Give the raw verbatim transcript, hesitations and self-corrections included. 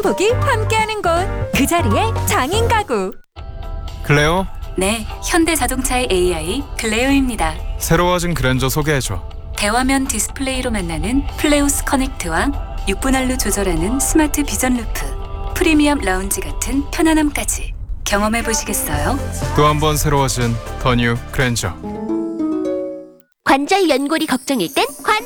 복이 함께하는 곳, 그 자리에 장인 가구. 클레오, 네, 현대자동차의 에이아이 클레오입니다. 새로워진 그랜저 소개해줘. 대화면 디스플레이로 만나는 플레우스 커넥트와 육 분할로 조절하는 스마트 비전 루프, 프리미엄 라운지 같은 편안함까지 경험해 보시겠어요? 또 한 번 새로워진 더 뉴 그랜저. 관절 연골이 걱정일 땐 관